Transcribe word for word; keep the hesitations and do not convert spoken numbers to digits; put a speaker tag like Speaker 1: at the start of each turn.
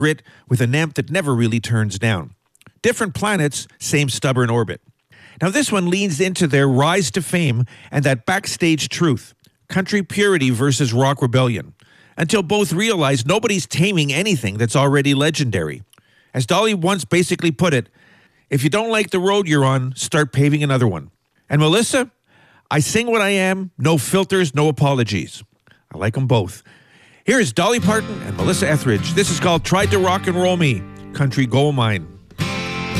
Speaker 1: grit with a nymph that never really turns down. Different planets, same stubborn orbit. Now this one leans into their rise to fame and that backstage truth, country purity versus rock rebellion, until both realize nobody's taming anything that's already legendary. As Dolly once basically put it, if you don't like the road you're on, start paving another one. And Melissa, I sing what I am, no filters, no apologies. I like them both. Here is Dolly Parton and Melissa Etheridge. This is called Tried to Rock and Roll Me, Country Gold Mine.